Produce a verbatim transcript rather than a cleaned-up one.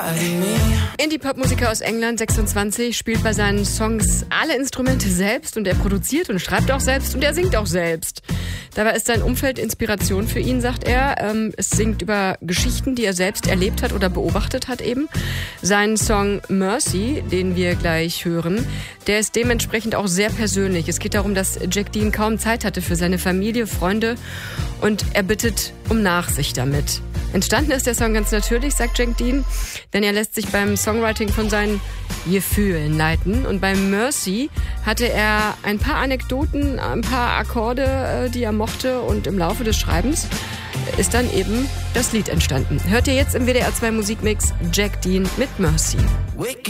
Indie-Pop-Musiker aus England, sechsundzwanzig, spielt bei seinen Songs alle Instrumente selbst und er produziert und schreibt auch selbst und er singt auch selbst. Dabei ist sein Umfeld Inspiration für ihn, sagt er. Ähm, es singt über Geschichten, die er selbst erlebt hat oder beobachtet hat eben. Sein Song Mercy, den wir gleich hören, der ist dementsprechend auch sehr persönlich. Es geht darum, dass Jack Dean kaum Zeit hatte für seine Familie, Freunde und er bittet um Nachsicht damit. Entstanden ist der Song ganz natürlich, sagt Jack Dean, denn er lässt sich beim Songwriting von seinen Gefühlen leiten. Und beim Mercy hatte er ein paar Anekdoten, ein paar Akkorde, die er mochte. Und im Laufe des Schreibens ist dann eben das Lied entstanden. Hört ihr jetzt im W D R zwei Musikmix Jack Dean mit Mercy.